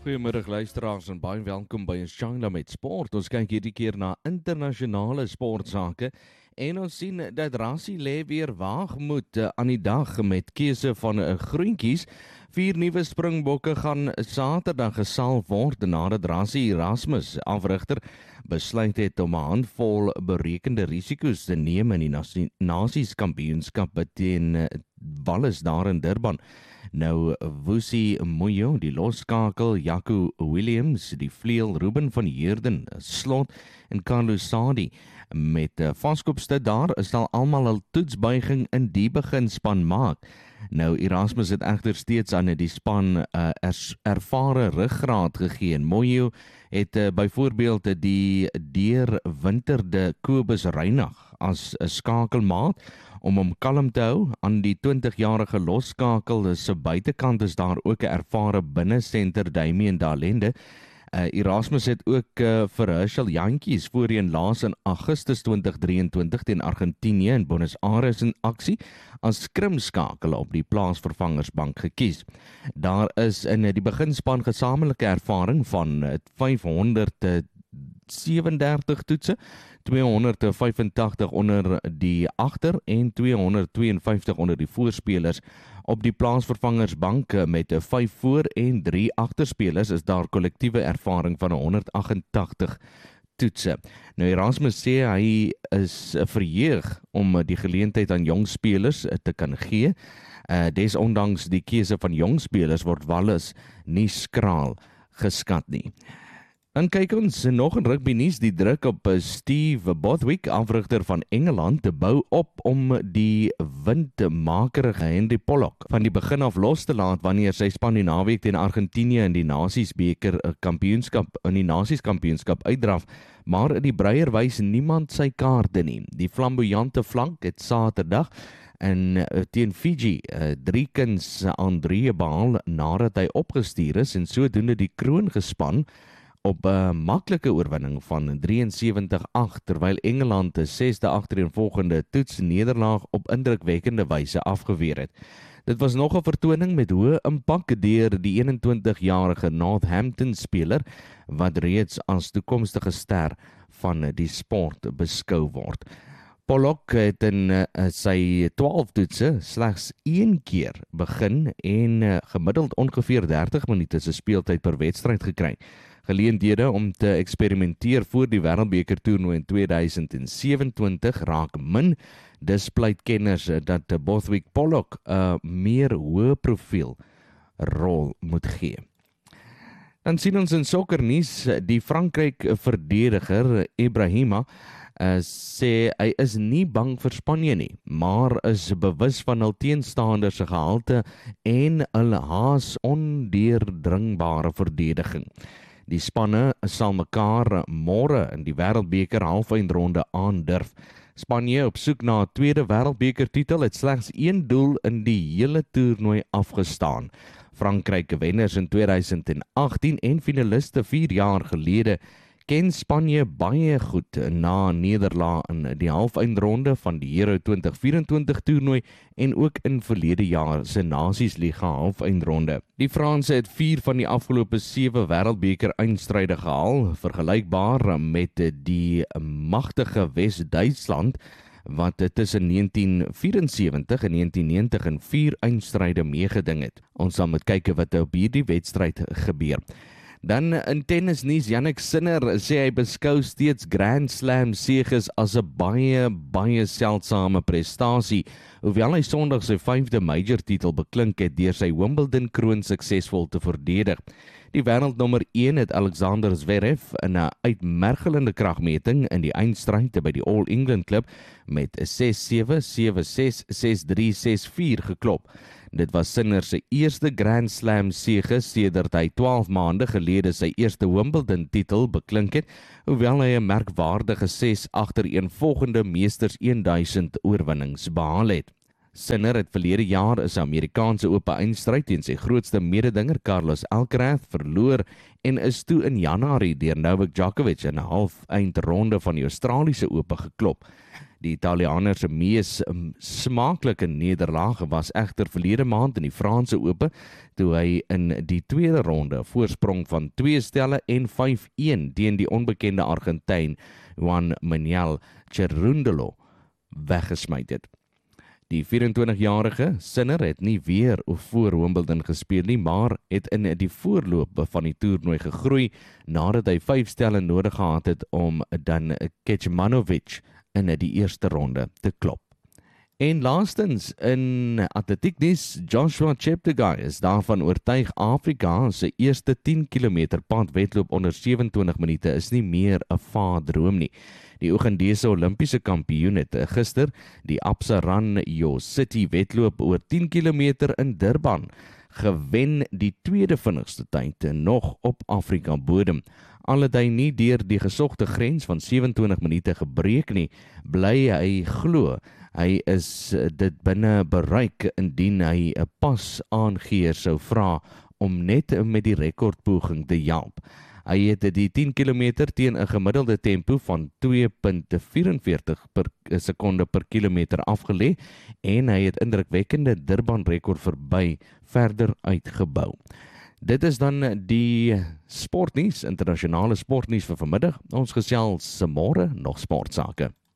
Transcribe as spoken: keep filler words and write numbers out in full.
Goeiemiddag luisteraars en baie welkom by Shine met Sport. Ons kyk hierdie keer na internasionale sportsake en ons sien dat Rassie lê weer waagmoed aan die dag met keuse van 'n groentjies. Vier nuwe Springbokke gaan Saterdag gesalf word nadat Rassie Erasmus, afrigter, besluit het om 'n handvol berekende risiko's te neem in die Nasies Kampioenskap teen Wallis daar in Durban. Nou, Vusi Moyo, die loskakel, Jaco Williams, die vleuel, Ruben van Heerden, slot en Carlos Sadi met uh, vaskopste daar sal almal hul toetsbuiging in die beginspan maak. Nou, Erasmus het egter steeds aan die span uh, er, ervare ruggraat gegee en Moyo het uh, byvoorbeeld die deurwinterde Kobus Reinagh as 'n skakelmaat om hom kalm te hou. Aan die twintigjarige loskakel se buitekant is daar ook 'n ervare binnesenter, Damien Dalende. Uh, Erasmus het ook uh, vir Herschel Jantjies voorheen laas in Augustus twintig drieëntwintig teen Argentinië in Buenos Aires in aksie as skrimskakel op die plaasvervangersbank gekies. Daar is in die beginspan gesamentlike ervaring van vyfhonderdsewendertig toetse, tweehonderdvyfentagtig onder die agter en tweehonderdtweeënvyftig onder die voorspelers. Op die plaasvervangersbank met vyf voor en drie agterspelers is daar kollektiewe ervaring van honderdagentagtig toetse. Nou, Erasmus sê hy is verheug om die geleentheid aan jong spelers te kan gee. Uh, desondanks die keuse van jong spelers word Wallis nie skraal geskat nie. Dan kyk ons nog in rugby nuus, die druk op Steve Bothwick, afrigter van Engeland, te bou op om die windmakerige Henry Pollock van die begin af los te laat wanneer sy span die naweek teen Argentinië in die Nasiesbeker kampioenskap in die Nasieskampioenskap uitdraf, maar in die breier wys niemand sy kaarte nie. Die flamboyante flank het Saterdag en teen Fiji drie kuns aan drie behaal nadat hy opgestuur is en sodoende die kroon gespan op 'n maklike oorwinning van drieënsewentig agt, terwyl Engeland 'n sesde agtereenvolgende toets nederlaag op indrukwekkende wyse afgeweer het. Dit was nog 'n vertoning met hoë impak deur die eenentwintigjarige Northampton-speler wat reeds as toekomstige ster van die sport beskou word. Pollock het in uh, sy twaalf toetse slegs een keer begin en uh, gemiddeld ongeveer dertig minute se speeltyd per wedstryd gekry. Geleenthede om te eksperimenteer voor die Wêreldbeker toernooi in tweeduisend sewenentwintig raak min. Dis pleit kenners dat Bothwick Pollock 'n uh, meer hoë profiel rol moet gee. Dan sien ons in sokkernuus die Frankryk verdediger Ibrahima Uh, sê hy is nie bang vir Spanje nie, maar is bewus van hul teenstanders se gehalte en hul haas ondeurdringbare verdediging. Die spanne sal mekaar môre in die Wêreldbeker halfeindronde aandurf. Spanje op soek na 'n tweede Wêreldbeker-titel het slegs een doel in die hele toernooi afgestaan. Frankryk wenners in tweeduisend agttien en finaliste vier jaar gelede ken Spanje baie goed na nederlaag in die halfeindronde van die Euro twintig vyf-en-twintig toernooi en ook in verlede jaar se Nasiesliga halfeindronde. Die Franse het vier van die afgelope sewe Wêreldbeker eindstryde gehaal, vergelykbaar met die magtige Wes-Duitsland wat tussen negentien vyf-en-sewentig en negentien negentig in vier eindstryde meegeding het. Ons sal moet kyk wat op hierdie wedstryd gebeur. Dan in tennisnuus, Jannik Sinner sê hy beskou steeds Grand Slam seges as 'n baie, baie seldsame prestasie, hoewel hy Sondag sy vyfde major titel beklink het deur sy Wimbledon kroon suksesvol te verdedig. Die wêreldnommer een het Alexander Zverev in 'n uitmergelende kragmeting in die eindstryd by die All England Club met ses sewe, sewe ses, ses drie, ses vier geklop. Dit was Sinner se eerste Grand Slam sege sedert hy twaalf maande gelede sy eerste Wimbledon titel beklink het, hoewel hy 'n merkwaardige ses agtereenvolgende Meesters duisend oorwinnings behaal het. Sinner het verlede jaar is 'n Amerikaanse ope eindstryd teen sy grootste mededinger Carlos Alcaraz verloor en is toe in Januarie deur Novak Djokovic in 'n half eindronde van die Australiese ope geklop. Die Italianer se mees um, smaaklike nederlaag was egter verlede maand in die Franse Ope, toe hy in die tweede ronde voorsprong van twee stelle en vyf-een teen die onbekende Argentyn Juan Manuel Cerundolo weggesmyt het. Die vyf-en-twintigjarige Sinner het nie weer voor Wimbledon gespeel nie, maar het in die voorloop van die toernooi gegroei nadat hy vyf stelle nodig gehad het om dan Kecmanovic in die eerste ronde te klop. En laastens in atletieknuus, Joshua Cheptegei is daarvan oortuig Afrika se eerste tien kilometer padwedloop onder sewe-en-twintig minute is nie meer 'n vaardroom nie. Die Oegandese Olimpiese kampioen het gister die Absaran Yo City wedloop oor tien kilometer in Durban gewen, die tweede vinnigste tyd nog op Afrika bodem. Al het hy nie deur die gesogte grens van sewe-en-twintig minute gebreek nie, bly hy glo hy is dit binne bereik indien hy 'n pas aangeer sou vra om net met die rekordpoging te help. Hy het die tien kilometer teen 'n gemiddelde tempo van twee komma vyf vier per sekonde per kilometer afgelê en hy het indrukwekkende Durban rekord verby verder uitgebou. Dit is dan die sportnuus, internasionale sportnuus vir vanmiddag. Ons gesels môre nog sportsake.